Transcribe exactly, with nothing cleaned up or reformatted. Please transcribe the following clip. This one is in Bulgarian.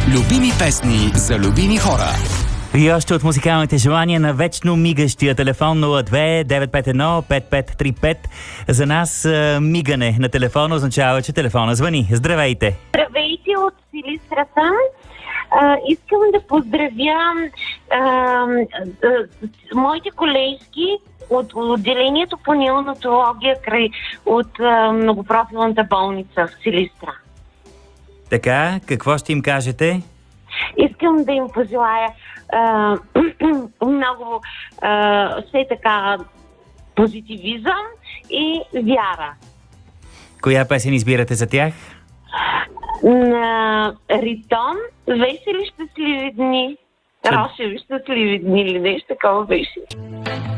Любими песни за любими хора. И още от музикалните желания на вечно мигащия телефон нула две девет пет едно пет пет три пет. За нас а, мигане на телефона означава, че телефона звъни. Здравейте! Здравейте от Силистра съм. А, искам да поздравя а, а, моите колежки от отделението по неонатология край от а, многопрофилната болница в Силистра. Така, какво ще им кажете? Искам да им пожелая а, много а, все така позитивизъм и вяра. Коя песен избирате за тях? На Ритон, весели щастливи дни, Че... Рошеви щастливи дни или нещо такова беше.